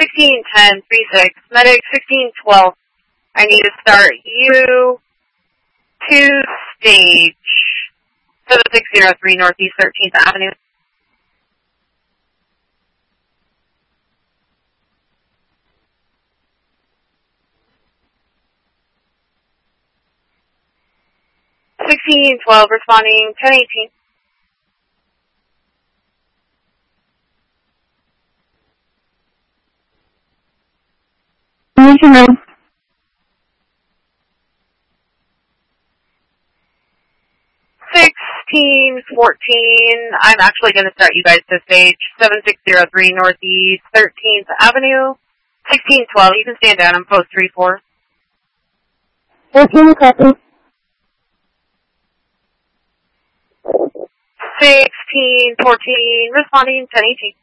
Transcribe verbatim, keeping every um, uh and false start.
sixteen ten three six, medic sixteen twelve. I need to start you to stage seven six zero three Northeast thirteenth Avenue. sixteen twelve responding ten eighteen. sixteen fourteen, I'm actually going to start you guys to stage seven six zero three Northeast thirteenth Avenue. sixteen twelve, you can stand down. I'm post three four. fourteen, copy. sixteen fourteen, responding ten eighteen.